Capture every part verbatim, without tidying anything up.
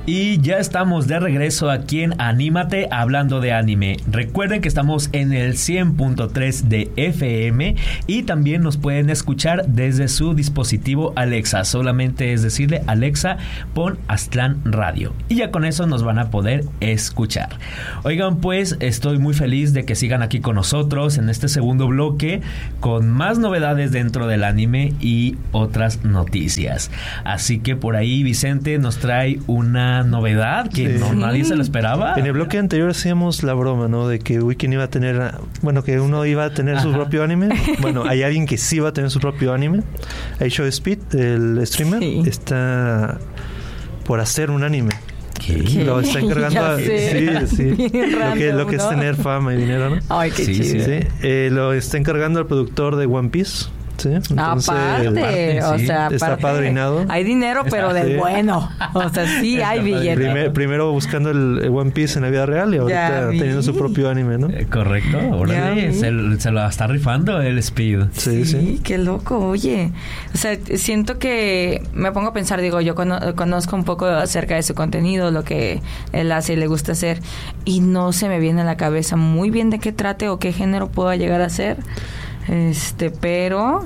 Y ya estamos de regreso aquí en Anímate hablando de anime. Recuerden que estamos en el cien punto tres de F M y también nos pueden escuchar desde su dispositivo Alexa. Solamente es decirle: Alexa, pon Aztlán Radio. Y ya con eso nos van a poder escuchar. Oigan, pues estoy muy feliz de que sigan aquí con nosotros en este segundo bloque con más novedades dentro del anime y otras noticias. Así que por ahí Vicente nos trae una novedad que sí. no nadie se lo esperaba. En el bloque anterior hacíamos la broma, ¿no? De que Weekend iba a tener, bueno, que uno iba a tener Ajá. su propio anime. Bueno, hay alguien que sí va a tener su propio anime. Aisho Speed, el streamer, sí. está por hacer un anime. ¿Qué? Lo está encargando a, sí, sí. Random, lo que lo que ¿no? es tener fama y dinero, ¿no? Ay, qué sí, chido. Sí. Eh, lo está encargando al productor de One Piece. Sí, entonces, aparte, aparte o sí, sea, está aparte, padrinado. Hay dinero, pero del sí. bueno. O sea, sí está hay billetes. Primer, primero buscando el, el One Piece en la vida real y ahorita teniendo su propio anime, ¿no? Eh, correcto. Órale, se, se lo está rifando el Speed. Sí, sí, sí. Qué loco, oye. O sea, siento que me pongo a pensar, digo, yo cono- conozco un poco acerca de su contenido, lo que él hace y le gusta hacer, y no se me viene a la cabeza muy bien de qué trate o qué género pueda llegar a ser. Este, pero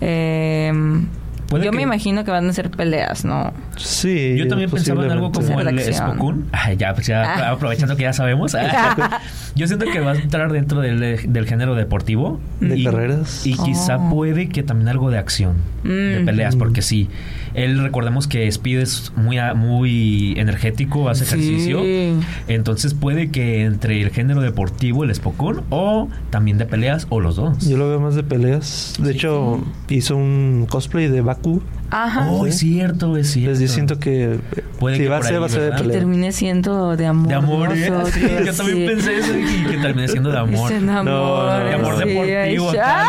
eh, yo que... me imagino que van a ser peleas, ¿no? Sí. Yo también pensaba en algo como el Spokun. Ay, ya, pues ya ah. aprovechando que ya sabemos. Yo siento que va a entrar dentro del, del género deportivo. De y, carreras. Y quizá oh. puede que también algo de acción. Mm. De peleas, porque sí. Él, recordemos que Speed es muy, muy energético, hace sí. ejercicio. Entonces puede que entre el género deportivo, el Spokun, o también de peleas, o los dos. Yo lo veo más de peleas. De sí. hecho, hizo un cosplay de Baku. Ajá. Oh, ¿sí? es cierto, es cierto. Yo siento que puede si que va a ser, va a ser de pelea. Que termine siendo de amor. De amor, ¿eh? Sí, yo sí. también pensé eso y que termine siendo de amor. Es de amor. No, de amor sí, deportivo.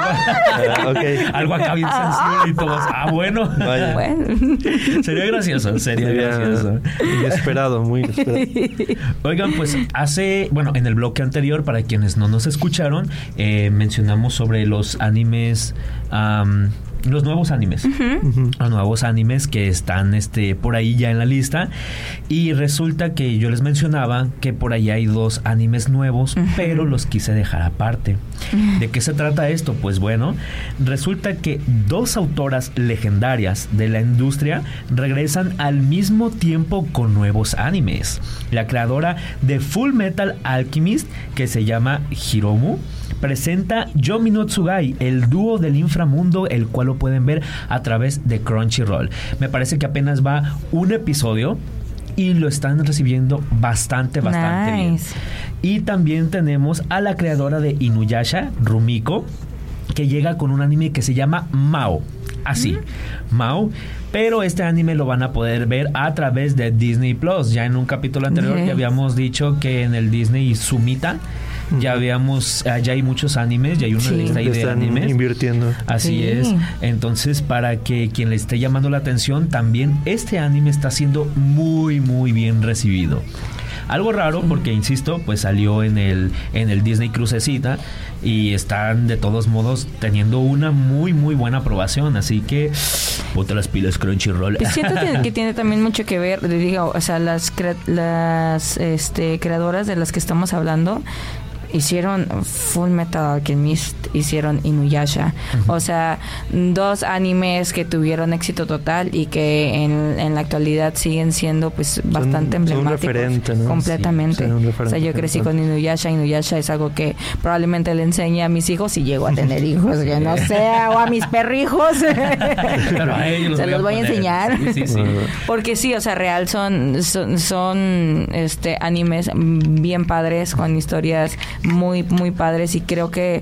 Algo, okay. algo acá bien sensible y todos. Ah, bueno. Vaya. Bueno. Sería gracioso, sería, sería gracioso. Inesperado, muy inesperado. Oigan, pues hace, bueno, en el bloque anterior, para quienes no nos escucharon, eh, mencionamos sobre los animes... Um, los nuevos animes, uh-huh. Uh-huh. los nuevos animes que están este por ahí ya en la lista, y resulta que yo les mencionaba que por ahí hay dos animes nuevos, uh-huh. pero los quise dejar aparte. Uh-huh. ¿De qué se trata esto? Pues bueno, resulta que dos autoras legendarias de la industria regresan al mismo tiempo con nuevos animes. La creadora de Full Metal Alchemist, que se llama Hiromu, presenta Yomi no Tsugai, el dúo del inframundo, el cual lo pueden ver a través de Crunchyroll. Me parece que apenas va un episodio y lo están recibiendo bastante, bastante nice. bien. Y también tenemos a la creadora de Inuyasha, Rumiko, que llega con un anime que se llama Mao. Así, mm. Mao. Pero este anime lo van a poder ver a través de Disney Plus. Ya en un capítulo anterior yes. ya habíamos dicho que en el Disney Sumita ya habíamos, ya hay muchos animes, ya hay una sí, lista ahí de animes. Invirtiendo. Así sí. es. Entonces, para que quien le esté llamando la atención, también este anime está siendo muy, muy bien recibido. Algo raro porque, insisto, pues salió en el en el Disney Crucecita y están de todos modos teniendo una muy, muy buena aprobación. Así que, ponte las pilas, Crunchyroll. Siento que, que tiene también mucho que ver, digo, o sea, las, cre- las este, creadoras de las que estamos hablando hicieron Full Metal Alchemist, hicieron Inuyasha. Uh-huh. O sea, dos animes que tuvieron éxito total y que en, en la actualidad siguen siendo pues bastante son, emblemáticos. Son referente, ¿no? Completamente. Sí, referente, o sea, yo crecí con Inuyasha. Inuyasha es algo que probablemente le enseñe a mis hijos si llego a tener hijos, yo no sé, o a mis perrijos. Pero a ellos se los voy a, voy a enseñar. Sí, sí, sí. Porque sí, o sea, real son, son, son este animes bien padres, con historias muy, muy padres, y creo que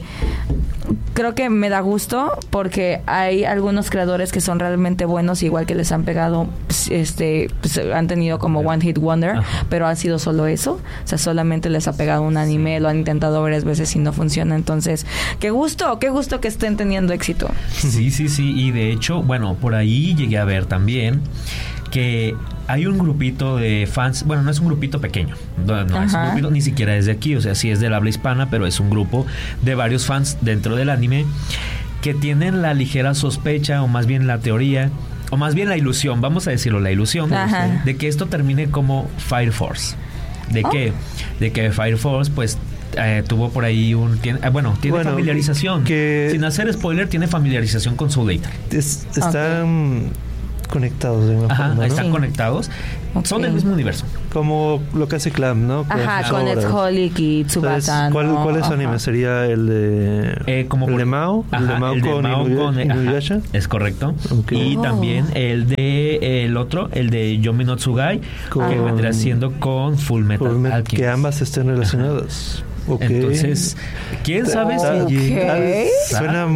creo que me da gusto porque hay algunos creadores que son realmente buenos, igual que les han pegado, pues, este, pues, han tenido como One Hit Wonder, ajá, pero ha sido solo eso, o sea, solamente les ha pegado un anime, lo han intentado varias veces y no funciona. Entonces, qué gusto, qué gusto que estén teniendo éxito. Sí, sí, sí, y de hecho, bueno, por ahí llegué a ver también que hay un grupito de fans, bueno, no es un grupito pequeño, no, no es un grupito, ni siquiera es de aquí, o sea, sí es del habla hispana, pero es un grupo de varios fans dentro del anime que tienen la ligera sospecha, o más bien la teoría, o más bien la ilusión, vamos a decirlo, la ilusión Ajá. de que esto termine como Fire Force. ¿De oh. qué? De que Fire Force, pues, eh, tuvo por ahí un... Tiene, eh, bueno, tiene bueno, familiarización. Que Sin hacer spoiler, tiene familiarización con Soul Eater. Es, están okay. conectados de una Ajá, forma, ¿no? están sí. conectados. Okay. Son del mismo universo. Como lo que hace Clamp, ¿no? Con Ajá, con Exholic y Tsubasa. ¿Cuál, ¿no? ¿Cuál es su anime? ¿Sería el de, eh, como el por, de Mao? Ajá, ¿El de Mao el con, de Mao Inuya, con Inuyasha? Ajá, es correcto. Okay. Y oh. también el de eh, el otro, el de Yomi no Tsugai, con, que vendrá siendo con Full Metal Full Met, Alchemist. Que ambas estén relacionadas. Ajá. Okay. Entonces, ¿quién sabe okay. si suena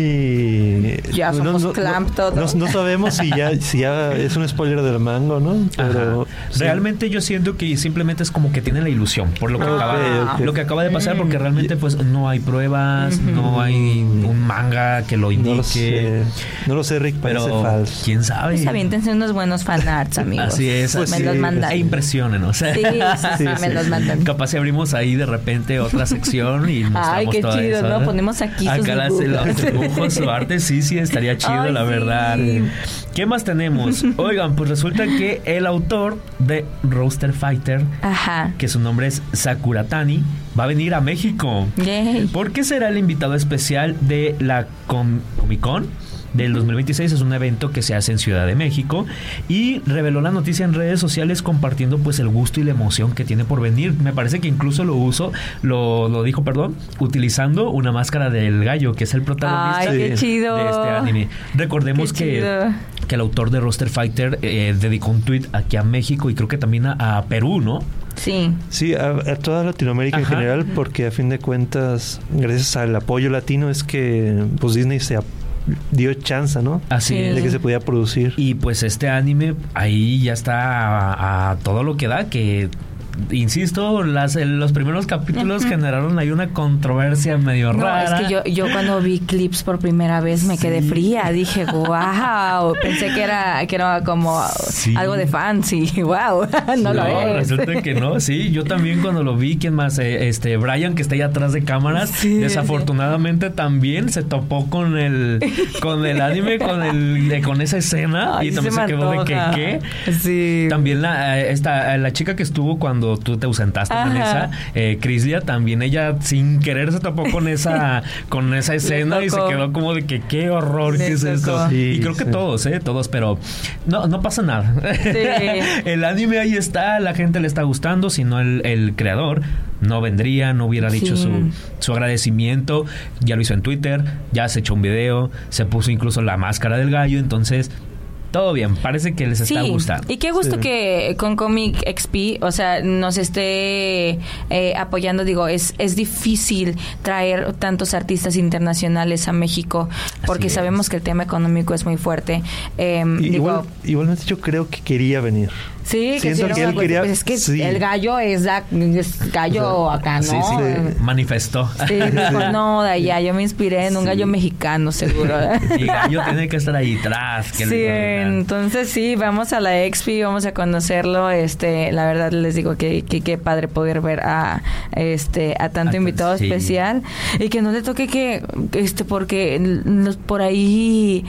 muy ya somos no, no, Clamp todo? No, no sabemos si ya si ya es un spoiler del mango, ¿no? Pero sí. realmente yo siento que simplemente es como que tiene la ilusión por lo que okay, acaba okay. lo que acaba de pasar, porque realmente pues no hay pruebas, uh-huh. no hay un manga que lo indique. No lo sé, no lo sé Rick, parece pero falso. ¿Quién sabe? Pues aviéntense unos buenos fanarts, amigos. Así es, pues me sí, los mandan. E impresionen, o sea. Sí, sí, sí, me sí. los mandan. Capaz si abrimos ahí de repente otra sección y mostramos ay, qué toda chido, eso, ¿no? ¿no? Ponemos aquí sus acá dibujos. Los dibujos, su arte, sí, sí, estaría chido, ay, la verdad. Sí. ¿Qué más tenemos? Oigan, pues resulta que el autor de Roster Fighter, Ajá. que su nombre es Sakuratani, va a venir a México. Yay. ¿Por qué será el invitado especial de la Com- Comic Con del dos mil veintiséis? Es un evento que se hace en Ciudad de México, y reveló la noticia en redes sociales compartiendo pues el gusto y la emoción que tiene por venir. Me parece que incluso lo uso, lo, lo dijo, perdón, utilizando una máscara del gallo, que es el protagonista ay, qué de, chido. de este anime. Recordemos qué que, chido. que el autor de Roster Fighter eh, dedicó un tweet aquí a México y creo que también a, a Perú, ¿no? Sí. Sí, a, a toda Latinoamérica Ajá. en general, porque a fin de cuentas, gracias al apoyo latino es que pues Disney se dio chance, ¿no? Así de es. que se podía producir. Y pues este anime ahí ya está a, a todo lo que da, que insisto, las, los primeros capítulos uh-huh. generaron ahí una controversia medio no, rara. Es que yo, yo cuando vi clips por primera vez me sí. quedé fría. Dije, wow. Pensé que era, que era como sí. algo de fancy. Wow. no, no lo es. Resulta que no. Sí, yo también cuando lo vi, ¿quién más? Eh, este, Brian, que está ahí atrás de cámaras, sí, desafortunadamente sí. también se topó con el con el anime, con el de, con esa escena. Ay, y también se, se quedó de que, ¿qué? Sí. También la, esta, la chica que estuvo cuando tú te ausentaste, Ajá. Vanessa, eh, Crislia, también ella sin querer se topó con esa con esa escena y se quedó como de que qué horror, ¿qué es esto? Sí, y creo que sí. todos, ¿eh? Todos, pero no, no pasa nada. Sí. El anime ahí está, la gente le está gustando, sino el, el creador no vendría, no hubiera dicho sí. su, su agradecimiento. Ya lo hizo en Twitter, ya se echó un video, se puso incluso la máscara del gallo, entonces todo bien, parece que les sí, está gustando. Y qué gusto sí. que con Comic X P, o sea, nos esté eh, apoyando. Digo, es es difícil traer tantos artistas internacionales a México porque Así sabemos es. que el tema económico es muy fuerte. Eh, y, digo, igual, igualmente yo creo que quería venir. Sí, que, Siento que él quería, pues es que sí. el gallo es, da, es gallo o sea, acá, ¿no? Sí, sí, manifestó. Sí, dijo, no, de allá, yo me inspiré en un sí. gallo mexicano, seguro. Y gallo tiene que estar ahí atrás. Que sí, entonces sí, vamos a la X P, vamos a conocerlo. Este, la verdad les digo que qué que padre poder ver a este a tanto a, invitado sí. especial y que no le toque que este porque los, por ahí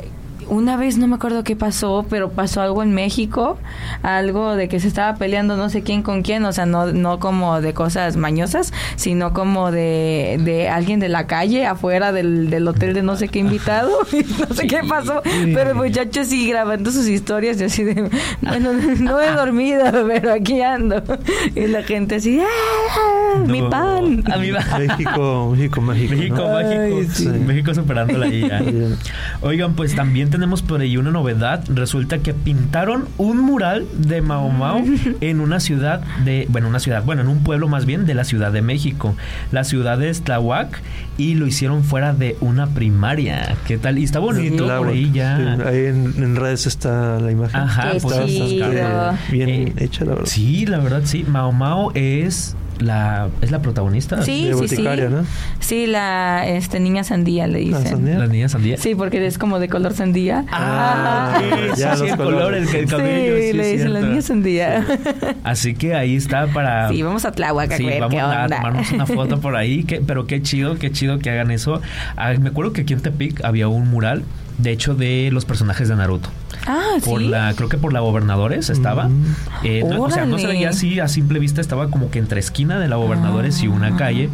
una vez no me acuerdo qué pasó, pero pasó algo en México, algo de que se estaba peleando no sé quién con quién, o sea, no no como de cosas mañosas, sino como de, de alguien de la calle afuera del, del hotel de no sé qué invitado, no sé sí, qué pasó, sí. pero el muchacho sí grabando sus historias y así de, bueno, no he dormido, pero aquí ando, y la gente así, ¡ah! No, mi pan. A mi pan. México, México mágico. México ¿no? mágico. Ay, sí. México superándola ahí ya. Oigan, pues también tenemos tenemos por ahí una novedad. Resulta que pintaron un mural de Mao Mao en una ciudad de, bueno, una ciudad, bueno, en un pueblo más bien de la Ciudad de México. La ciudad es Tláhuac y lo hicieron fuera de una primaria. ¿Qué tal? Y está bonito sí, por ahí ya. Sí, ahí en, en redes está la imagen. Ajá, qué pues chido. Bien eh, hecha, la verdad. Sí, la verdad, sí. Mao Mao es la es la protagonista. Sí, de sí, sí. ¿no? Sí, la este niña sandía le dicen. ¿La sandía? La niña sandía. Sí, porque es como de color sandía. Ah, ah sí, ya sí, los el color, el, el cabello. Sí, sí le dicen la niña sandía. Sí. Así que ahí está para... Sí, vamos a Tláhuac a sí, ver vamos qué onda. a tomarnos una foto por ahí. Que, pero qué chido, qué chido que hagan eso. Ah, me acuerdo que aquí en Tepic había un mural, de hecho, de los personajes de Naruto. Ah, por ¿sí? la, creo que por la Gobernadores estaba. Mm. Eh, no, o sea, no se veía así a simple vista, estaba como que entre esquina de la Gobernadores ah. y una calle.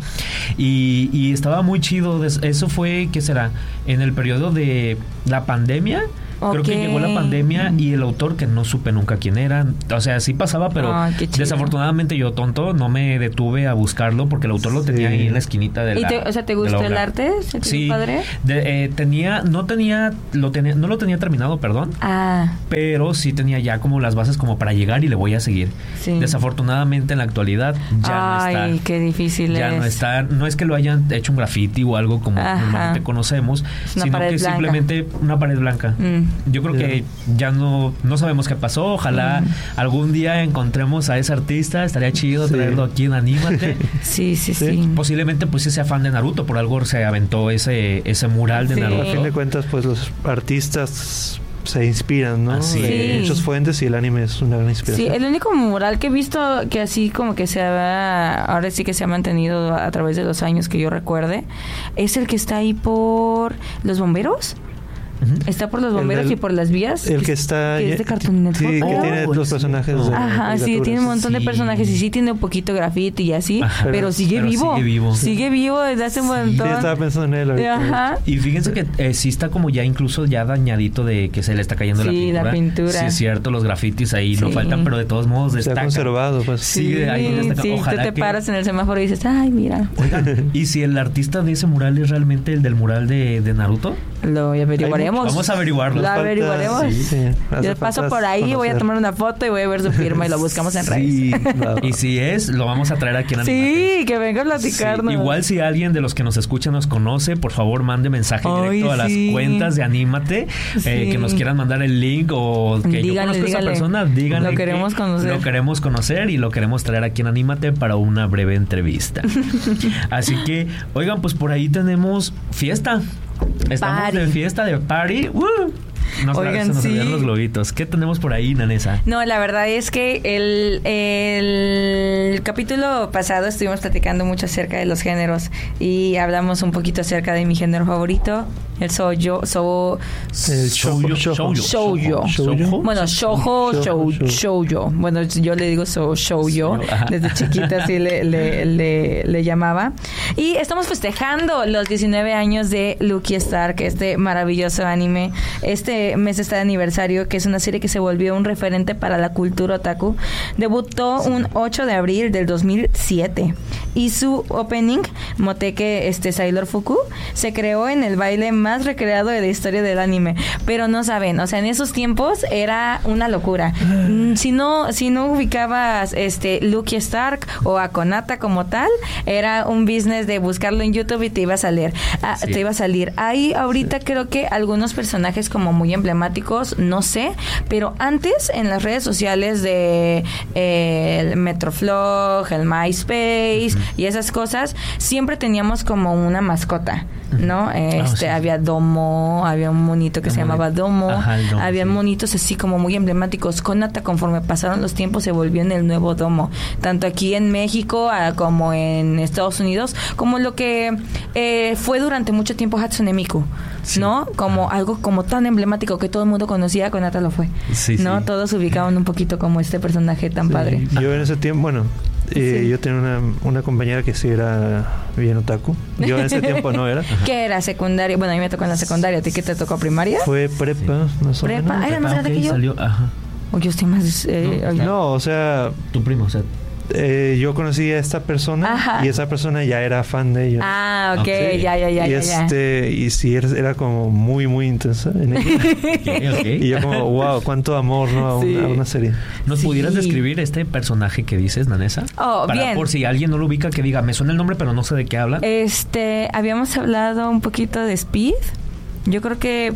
Y, y estaba muy chido. Eso fue, ¿qué será? En el periodo de la pandemia. Okay. Creo que llegó la pandemia y el autor, que no supe nunca quién era, o sea, sí pasaba, pero oh, desafortunadamente yo, tonto, no me detuve a buscarlo porque el autor lo tenía sí. ahí en la esquinita de la... ¿Y te, o sea, te gustó el arte? Sí, padre? De, eh, tenía, no tenía, lo tenía, no lo tenía terminado, perdón, ah. pero sí tenía ya como las bases como para llegar y le voy a seguir. Sí. Desafortunadamente en la actualidad ya Ay, no está. Ay, qué difícil ya es. Ya no está, no es que lo hayan hecho un graffiti o algo como Ajá. normalmente conocemos, sino que blanca. simplemente una pared blanca. Mm. Yo creo yeah. que ya no, no sabemos qué pasó. Ojalá mm. algún día encontremos a ese artista. Estaría chido sí. traerlo aquí en Anímate. sí, sí, sí, sí. Posiblemente pues sea fan de Naruto. Por algo se aventó ese, ese mural de sí. Naruto. A fin de cuentas, pues los artistas se inspiran, ¿no? Así de es. muchas fuentes y el anime es una gran inspiración. Sí, el único mural que he visto que así como que se ha, ahora sí que se ha mantenido a través de los años que yo recuerde, es el que está ahí por los bomberos. Uh-huh. Está por los bomberos del, y por las vías. El que está... Que es de Cartoon Network. Sí, que oh, tiene los personajes. De Ajá, sí, tiene un montón sí. de personajes y sí tiene un poquito graffiti y así, Ajá, pero, sigue, pero vivo, sigue vivo. Sigue vivo desde hace un montón. Sí, estaba pensando en él ahorita. Ajá. Y fíjense que eh, sí está como ya incluso ya dañadito de que se le está cayendo sí, la pintura. la pintura. Sí, es cierto, los grafitis ahí sí. no faltan, pero de todos modos destacan. Se ha conservado, pues. Sí, sí, ahí destaca. Sí, ojalá tú te que... paras en el semáforo y dices, ay, mira. Oigan, ¿y si el artista de ese mural es realmente el del mural de, de Naruto? Lo averiguaremos. Vamos a averiguar. Lo averiguaremos. Sí, sí. Yo paso por ahí, conocer. Voy a tomar una foto y voy a ver su firma y lo buscamos en redes. Sí, claro. Y si es, lo vamos a traer aquí en Anímate. Sí, que venga a platicarnos. Sí. Igual si alguien de los que nos escucha nos conoce, por favor mande mensaje Ay, directo a sí. las cuentas de Anímate, sí. eh, que nos quieran mandar el link o que díganle, yo conozco a esa persona, díganle. Lo queremos que conocer. Lo queremos conocer y lo queremos traer aquí en Anímate para una breve entrevista. Así que, oigan, pues por ahí tenemos fiesta. Estamos party. de fiesta, de party. ¡Uh! Nos Oigan, nos sí. los globitos. ¿Qué tenemos por ahí, Nanesa? No, la verdad es que el, el capítulo pasado estuvimos platicando mucho acerca de los géneros y hablamos un poquito acerca de mi género favorito, el shoujo, so, el shoujo, shoujo, shoujo, shoujo. Bueno, shoujo, shoujo, shoujo. Bueno, yo le digo so, shoujo. Desde chiquita así le, le, le, le llamaba. Y estamos festejando los diecinueve años de Lucky Stark, este maravilloso anime. Este mes está de aniversario, que es una serie que se volvió un referente para la cultura otaku. Debutó sí. un ocho de abril del dos mil siete y su opening, Moteke este, Sailor Fuku, se creó en el baile más recreado de la historia del anime. Pero no saben, o sea, en esos tiempos era una locura. Si no, si no ubicabas este Lucky Stark o a Konata como tal, era un business de buscarlo en YouTube y te iba a salir. Ah, sí. Te iba a salir. Hay ahorita sí. creo que algunos personajes como muy emblemáticos, no sé, pero antes en las redes sociales de eh, el Metroflog, el MySpace uh-huh. y esas cosas, siempre teníamos como una mascota, ¿no? Este, oh, sí. Había Domo, había un monito que no, se llamaba Domo, Ajá, Domo había sí. monitos así como muy emblemáticos. Konata, conforme pasaron los tiempos, se volvió en el nuevo Domo, tanto aquí en México a, como en Estados Unidos, como lo que eh, fue durante mucho tiempo Hatsune Miku, sí. ¿no? Como algo como tan emblemático que todo el mundo conocía, Konata lo fue, sí, ¿no? Sí. Todos ubicaban un poquito como este personaje tan sí. padre. Yo en ese tiempo, bueno, eh, sí. yo tenía una, una compañera que sí era bien otaku. Yo en ese tiempo no era. ¿Qué era? ¿Secundaria? Bueno, a mí me tocó en la secundaria. ¿A ti qué te tocó? ¿Primaria? Fue prepa. Sí. No ¿Prepa? Ah, ¿era más grande okay, que yo? Salió, ajá. O yo estoy más... Eh, no, no, o sea... Tu primo, o sea... Eh, yo conocí a esta persona Ajá. y esa persona ya era fan de ellos. Ah, ok, okay. ya, ya, ya. Y ya, este, ya. y sí, era, era como muy, muy intensa en ella. okay, okay. Y yo como, wow, cuánto amor, ¿no? A, sí. una, a una serie. ¿Nos sí. pudieras describir este personaje que dices, Nanesa? Oh, Para, bien. Por si alguien no lo ubica, que diga, me suena el nombre, pero no sé de qué habla. Este, habíamos hablado un poquito de Speed. Yo creo que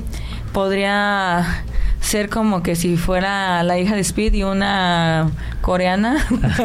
podría ser como que si fuera la hija de Speed y una coreana.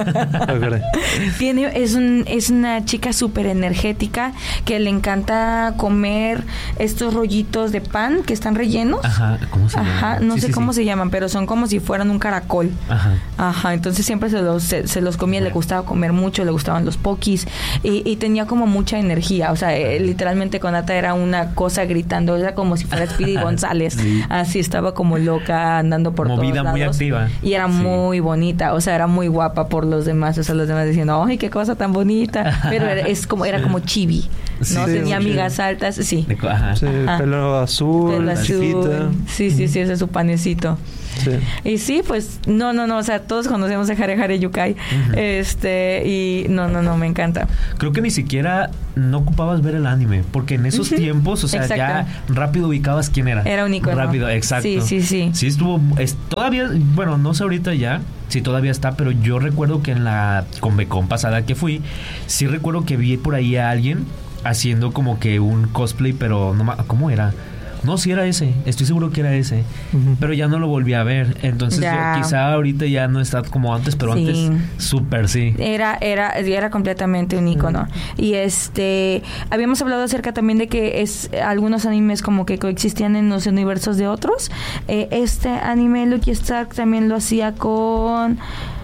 Tiene, es, un, es una chica súper energética que le encanta comer estos rollitos de pan que están rellenos. Ajá, ¿cómo se Ajá, llaman? no sí, sé sí, cómo sí. se llaman, pero son como si fueran un caracol. Ajá. Ajá, entonces siempre se los, se, se los comía, le gustaba comer mucho, le gustaban los pokis y, y tenía como mucha energía. O sea, eh, literalmente Konata era una cosa gritando, era como si fuera Speedy González. Sí. Así estaba como loca, andando por movida, todos lados. muy activa. Y era sí. muy bonita, o sea, era muy guapa por los demás, o sea, los demás diciendo, ¡ay, qué cosa tan bonita! Pero era, es como, era como chibi, ¿no? Sí, tenía sí, amigas sí. altas, sí. De, ajá. Sí, ajá. Pelo azul, pelo azul. Chiquita. Sí, sí, sí, ese es su panecito. Sí. Y sí, pues, no, no, no, o sea, todos conocemos a Hare Hare Yukai. Uh-huh. Este, y no, no, no, me encanta. Creo que ni siquiera no ocupabas ver el anime, porque en esos uh-huh. tiempos, o sea, exacto. ya rápido ubicabas quién era. Era un icono. Rápido, exacto. Sí, sí, sí. Sí, estuvo, es, todavía, bueno, no sé ahorita ya, si todavía está, pero yo recuerdo que en la Convecon pasada que fui, sí recuerdo que vi por ahí a alguien haciendo como que un cosplay, pero no, ¿cómo era? No, sí era ese, estoy seguro que era ese, uh-huh. pero ya no lo volví a ver, entonces yo, quizá ahorita ya no está como antes, pero sí. antes súper sí. Era, era, era completamente un ícono. Uh-huh. Y este, habíamos hablado acerca también de que es algunos animes como que coexistían en los universos de otros. Eh, este anime Lucky Stark también lo hacía con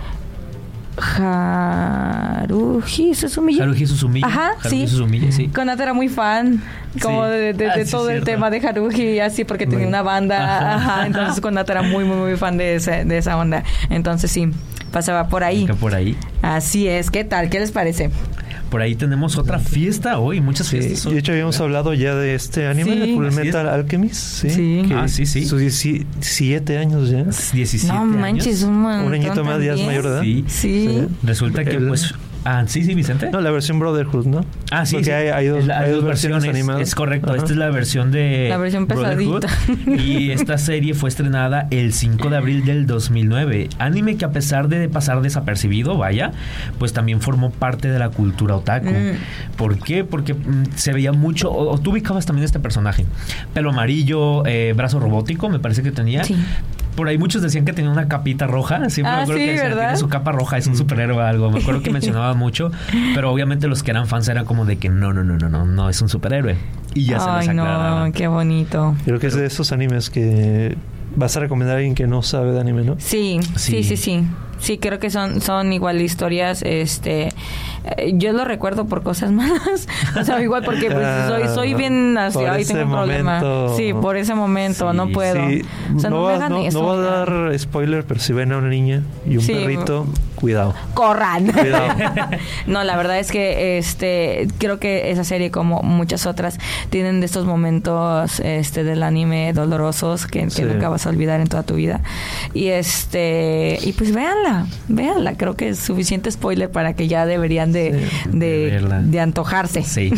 Haruhi Suzumiya. Haruhi Suzumiya. Ajá, Haruhi sí. Suzumiya, sí. Konata era muy fan, como sí. de, de, de ah, todo sí, el tema de Haruhi, así, porque tenía una banda. Ajá. Ajá, entonces Konata era muy, muy, muy fan de, ese, de esa onda. Entonces sí, pasaba por ahí. Por ahí. Así es. ¿Qué tal? ¿Qué les parece? Por ahí tenemos otra fiesta hoy, muchas sí. fiestas. De hecho, habíamos hablado ya de este anime, sí, de Full Metal Alchemist. Sí. sí. Ah, sí, sí. Sus diecisiete años ya. diecisiete no manches, años. un montón. Un añito más, ya es mayor de edad. Sí. Sí. sí. Resulta que, El, pues... Ah, sí, sí, Vicente. No, la versión Brotherhood, ¿no? Ah, sí. Porque sí. hay, hay, dos, la, hay dos versiones, versiones animadas. Es correcto. Ajá. Esta es la versión de la versión pesadita. Y esta serie fue estrenada el cinco de abril del dos mil nueve. Anime que a pesar de pasar desapercibido, vaya, pues también formó parte de la cultura otaku. Mm. ¿Por qué? Porque mm, se veía mucho... O, o tú ubicabas también este personaje. Pelo amarillo, eh, brazo robótico, me parece que tenía. Sí. Por ahí muchos decían que tenía una capita roja. Siempre ah, me acuerdo sí, que decían, tiene su capa roja, es un superhéroe o algo. Me acuerdo que mencionaba mucho. Pero obviamente los que eran fans eran como de que no, no, no, no, no, no es un superhéroe. Y ya Ay, se las aclaraban. no, qué bonito. Creo que es de esos animes que vas a recomendar a alguien que no sabe de anime, ¿no? Sí, sí, sí, sí. sí. Sí, creo que son son igual historias, este, eh, yo lo recuerdo por cosas malas, o sea, igual porque pues soy soy bien así, ahí tengo un problema. Momento, sí, por ese momento, sí, no puedo. Sí. O sea, no, no, va, me hagan no, eso, no va a dar spoiler, pero si ven a una niña y un sí, perrito, cuidado. Corran. Cuidado. No, la verdad es que este creo que esa serie, como muchas otras, tienen de estos momentos este del anime dolorosos que, que sí. nunca vas a olvidar en toda tu vida. Y este y pues véanla. Véanla, creo que es suficiente spoiler para que ya deberían de, sí, de, de, de antojarse. Sí.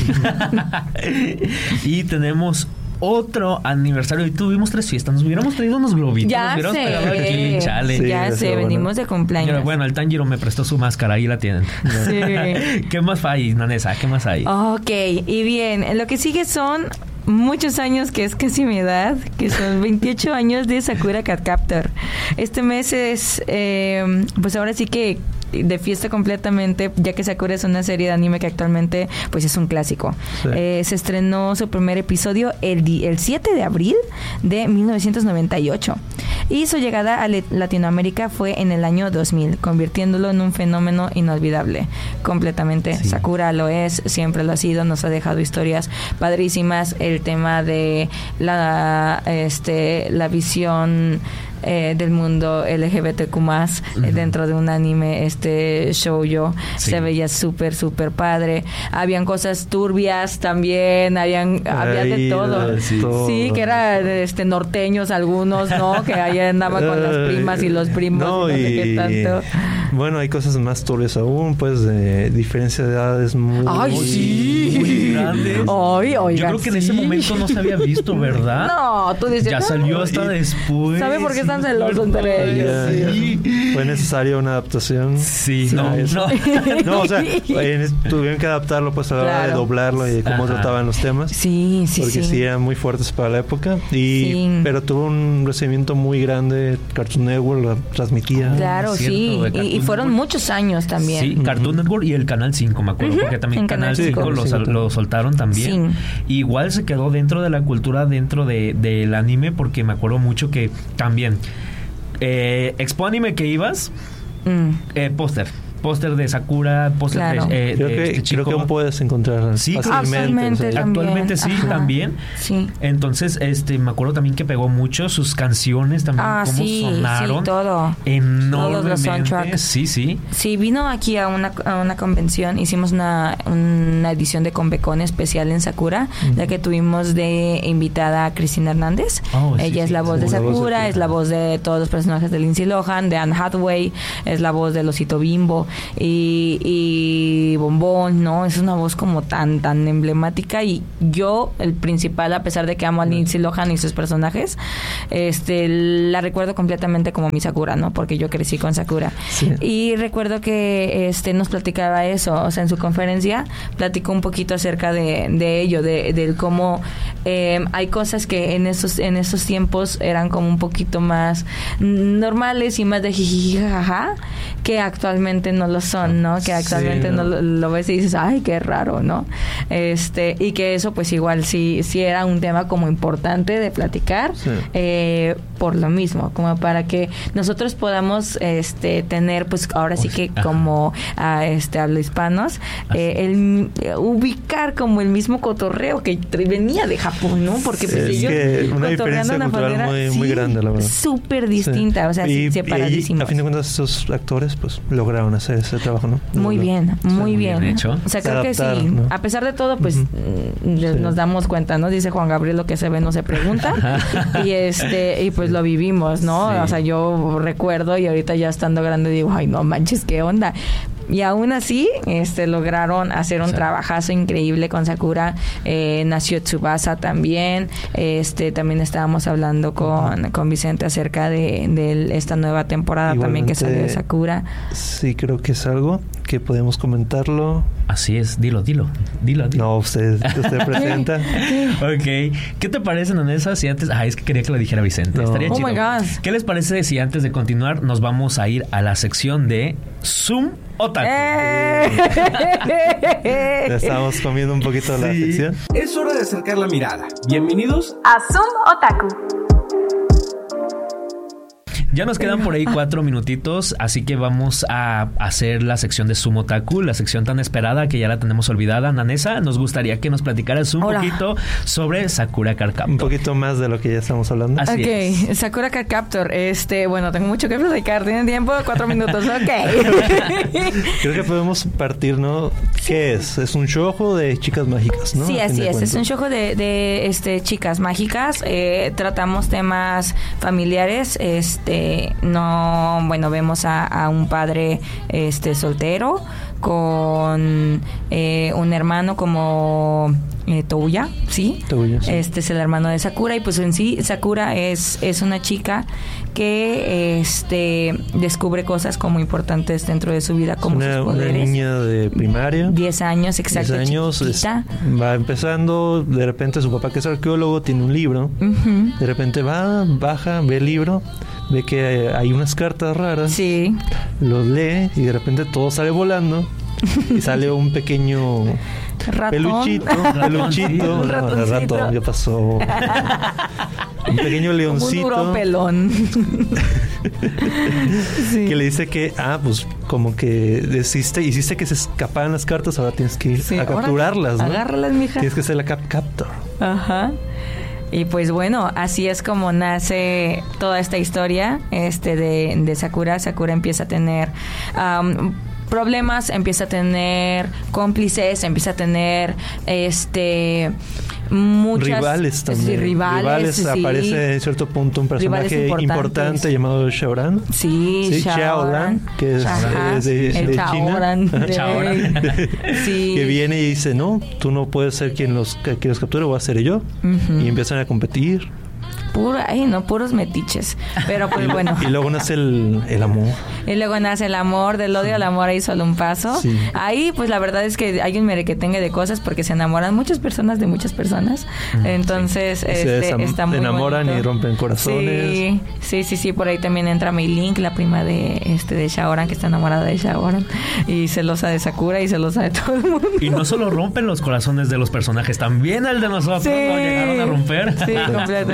Y tenemos otro aniversario. Y tuvimos tres fiestas. Nos hubiéramos traído unos globitos. Ya nos sé. Aquí, chale. Sí, ya sé, venimos bueno. de cumpleaños. Pero bueno, el Tanjiro me prestó su máscara. Ahí la tienen. Sí. ¿Qué más hay, Nanesa? ¿Qué más hay? Ok. Y bien, lo que sigue son... muchos años, que es casi mi edad, que son veintiocho años de Sakura Card Captor. Este mes es, eh, pues ahora sí que de fiesta completamente, ya que Sakura es una serie de anime que actualmente pues es un clásico. Sí. Eh, se estrenó su primer episodio el, el siete de abril de mil novecientos noventa y ocho y su llegada a Latinoamérica fue en el año dos mil, convirtiéndolo en un fenómeno inolvidable. Completamente. Sí. Sakura lo es, siempre lo ha sido, nos ha dejado historias padrísimas. El tema de la este la visión Eh, del mundo L G B T Q más, uh-huh. eh, dentro de un anime este shoujo, sí. se veía súper súper padre. Habían cosas turbias también, habían Ay, había de todo. Sí. sí, que eran este norteños algunos, ¿no? Que ahí andaban con las primas y los primos no, y no sé qué tanto. Bueno, hay cosas más turbias aún, pues de diferencia de edades muy, Ay, sí. muy grandes. Ay, oigan, Yo creo que sí. en ese momento no se había visto, ¿verdad? No, tú dices, ya no. salió hasta después. ¿Sabe por qué están celosos entre ellos? Sí. Fue necesaria una adaptación. Sí, sí. No, no. No, o sea, tuvieron que adaptarlo pues a la hora claro. de doblarlo y de cómo Ajá. trataban los temas. Sí, sí, porque sí. sí eran muy fuertes para la época. Y sí. Pero tuvo un recibimiento muy grande. Cartoon Network lo transmitía. Claro, Cierto, sí. Y, y fueron Network. muchos años también. Sí, Cartoon Network y el Canal cinco, me acuerdo. Uh-huh. Porque también en Canal cinco lo, lo soltaron también. Sí. Igual se quedó dentro de la cultura, dentro de, del anime, porque me acuerdo mucho que también... Eh, Expo Anime que ibas, mm. eh, póster. póster de Sakura, póster Claro. de, eh, creo, de que, este chico. creo que aún puedes encontrar Sí, fácilmente. actualmente o sea, también. Actualmente sí, Ajá. también. Sí. Entonces, este, me acuerdo también que pegó mucho sus canciones también, Ah, cómo sí, sonaron. sí, todo. Enormemente. Todos los soundtracks. Sí, sí. Sí, vino aquí a una, a una convención, hicimos una, una edición de Convecon especial en Sakura, Mm. ya que tuvimos de invitada a Cristina Hernández. Oh, sí, Ella sí, es la voz sí, de la voz de Sakura, Sakura. es la voz de todos los personajes de Lindsay Lohan, de Anne Hathaway, es la voz de Losito Bimbo y, y Bombón, ¿no? Es una voz como tan, tan emblemática y yo, el principal, a pesar de que amo a Lindsay Lohan y sus personajes, este, la recuerdo completamente como mi Sakura, ¿no? Porque yo crecí con Sakura. Sí. Y recuerdo que este nos platicaba eso, o sea, en su conferencia platicó un poquito acerca de, de ello, de, de cómo eh, hay cosas que en esos en esos tiempos eran como un poquito más normales y más de jiji, jajaja, que actualmente no lo son, ¿no? Que actualmente Sí. no lo, lo ves y dices, ay, qué raro, ¿no? Este, y que eso pues igual sí, sí era un tema como importante de platicar, Sí. eh, por lo mismo, como para que nosotros podamos este tener pues ahora sí que Ajá. como a este habla hispanos eh, el eh, ubicar como el mismo cotorreo que tra- venía de Japón, ¿no? Porque pues Es ellos que una cotorreando diferencia de una cultural manera, muy, muy sí, grande, la verdad. súper distinta, Sí. o sea, sí, y, separadísimos. y a fin de cuentas esos actores pues lograron hacer ese trabajo, ¿no? Muy Lo- bien, sí, muy bien. bien hecho. O sea, creo Adaptar, que sí. ¿no? A pesar de todo, pues Ujú. mm, Sí. nos damos cuenta, ¿no? Dice Juan Gabriel, lo que se ve no se pregunta. y este y pues lo vivimos, ¿no? Sí. O sea, yo recuerdo y ahorita ya estando grande digo, ay, no manches, qué onda. Y aún así, este, lograron hacer un Sí. trabajazo increíble con Sakura. Eh, nació Tsubasa también. Este, también estábamos hablando con, con Vicente acerca de, de esta nueva temporada también que Igualmente, salió de Sakura. Sí, creo que es algo que podemos comentarlo. Así es, dilo, dilo, dilo, dilo. No, usted, usted presenta. Ok. ¿Qué te parece, Nanesa, si antes... Ah, es que quería que lo dijera Vicente. No. Estaría Oh chido. my God. ¿Qué les parece si antes de continuar nos vamos a ir a la sección de Zoom Otaku? ¡Eh! Ya estamos comiendo un poquito la Sí. sección. Es hora de acercar la mirada. Bienvenidos a Zoom Otaku. Ya nos quedan por ahí cuatro minutitos, así que vamos a hacer la sección de Zoom Otaku, la sección tan esperada que ya la tenemos olvidada. Nanesa, nos gustaría que nos platicaras un Hola. poquito sobre Sakura Card Un Captor. poquito más de lo que ya estamos hablando. Así Ok, es. Sakura Card Captor. Este, bueno, tengo mucho que platicar. ¿Tienen tiempo? Cuatro minutos. Ok. Creo que podemos partir, ¿no? ¿Qué es? Es un shoujo de chicas mágicas, ¿no? Sí, A fin así de es. Es cuentas. un show de, de este, chicas mágicas. Eh, tratamos temas familiares. Este, no, bueno, vemos a, a un padre este soltero con eh, un hermano como eh, Touya, ¿sí? Touya, sí. Este es el hermano de Sakura y pues en sí Sakura es, es una chica que este descubre cosas como importantes dentro de su vida, como una, sus una poderes. niña de primaria. diez años, exacto. diez años, es- chiquitita. va empezando, de repente su papá que es arqueólogo tiene un libro, Ujú. de repente va, baja, ve el libro, ve que hay unas cartas raras, Sí. los lee y de repente todo sale volando y sale un pequeño Ratón. peluchito, peluchito, Un no, ratoncito. el ratón, ya pasó, un pequeño Un leoncito duro pelón. Sí. que le dice que, ah, pues como que hiciste, hiciste que se escaparan las cartas, ahora tienes que ir Sí, a ahora, capturarlas, ¿no? agárralas, mija. Tienes que ser la cap captor. Ajá. Y pues bueno, así es como nace toda esta historia este de, de Sakura. Sakura empieza a tener um, problemas, empieza a tener cómplices, empieza a tener este muchas Rivales también. sí, rivales, sí. Aparece en cierto punto un Rivales personaje importantes. importante llamado Shaoran. Sí, Sí, Shaoran, Shaoran, que es, Ajá, es de, el de Shaoran China. de- Shaoran. Sí. Que viene y dice, no, tú no puedes ser quien los, que- quien los capture, voy a ser yo. Ujú. Y empiezan a competir. Puro, ay, no, puros metiches. Pero pues bueno. Y luego nace el, el amor. Y luego nace el amor, del odio al amor ahí solo un paso. Sí. Ahí pues la verdad es que hay un merequetengue de cosas porque se enamoran muchas personas de muchas personas. Entonces Se este, desam- está muy enamoran bonito. y rompen corazones. Sí, sí, sí, sí, por ahí también entra Mei Link, la prima de este de Shaoran, que está enamorada de Shaoran y celosa de Sakura y celosa de todo el mundo. Y no solo rompen los corazones de los personajes, también el de nosotros Sí. lo llegaron a romper. Sí, completamente.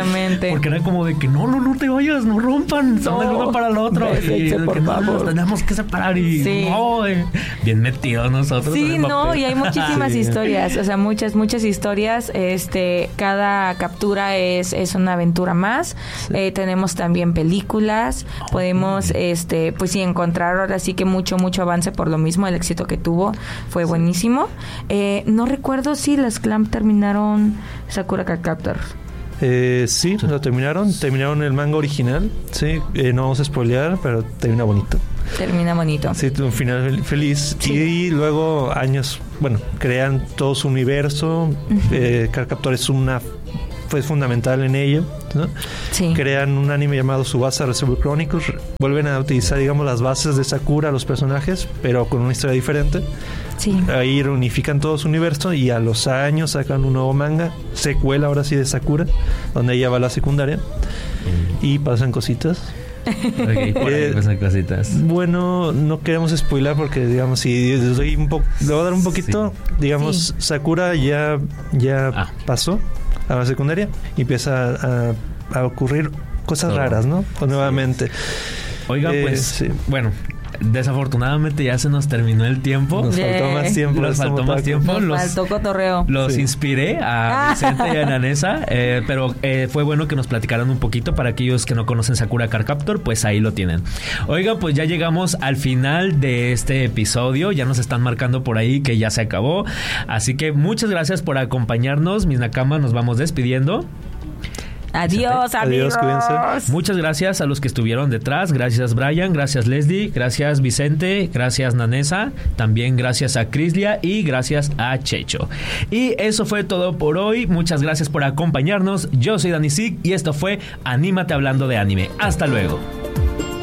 porque era como de que no, no, no te vayas, no rompan, son del uno para el otro. Y por que no, favor. nos tenemos que separar y Sí. no, eh, bien metidos nosotros. Sí, en el no, papel. y hay muchísimas Sí. historias, o sea, muchas, muchas historias. Este, cada captura es, es una aventura más. Eh, tenemos también películas. Podemos, este, pues sí, encontrar ahora sí que mucho, mucho avance por lo mismo. El éxito que tuvo fue buenísimo. Eh, no recuerdo si las Clamp terminaron Sakura Card Captor. Eh, sí, lo terminaron. Terminaron el manga original. Sí, eh, no vamos a spoilear, pero termina bonito. Termina bonito. Sí, tuvo un final fel- feliz. Sí. Y luego años, bueno, crean todo su universo. Uh-huh. eh, Card Captor es una... fue fundamental en ello, ¿no? Sí. Crean un anime llamado Tsubasa Reservoir Chronicles. Vuelven a utilizar, digamos, las bases de Sakura, los personajes, pero con una historia diferente. Sí. Ahí reunifican todo su universo y a los años sacan un nuevo manga, secuela ahora sí de Sakura, donde ella va a la secundaria mm. y pasan cositas. Okay, por ahí pasan cositas. Bueno, no queremos spoiler porque, digamos, si les doy un poco, le voy a dar un poquito, sí. digamos, sí. Sakura ya, ya ah. pasó a la secundaria y empieza a, a ocurrir cosas Todo. raras, ¿no? O nuevamente. Sí. Oiga, eh, pues, sí. bueno, desafortunadamente ya se nos terminó el tiempo. Nos yeah. faltó más tiempo. Nos faltó más tiempo. Nos los, faltó cotorreo. Los sí. inspiré a Vicente y a Nanesa, eh, pero eh, fue bueno que nos platicaran un poquito para aquellos que no conocen Sakura Card Captor, pues ahí lo tienen. Oiga, pues ya llegamos al final de este episodio. Ya nos están marcando por ahí que ya se acabó. Así que muchas gracias por acompañarnos. Mis nakamas, nos vamos despidiendo. Adiós, amigos. Adiós, muchas gracias a los que estuvieron detrás. Gracias, Brian. Gracias, Leslie. Gracias, Vicente. Gracias, Nanesa. También gracias a Crislia y gracias a Checho. Y eso fue todo por hoy. Muchas gracias por acompañarnos. Yo soy Dani Sig y esto fue Anímate Hablando de Anime. Hasta luego.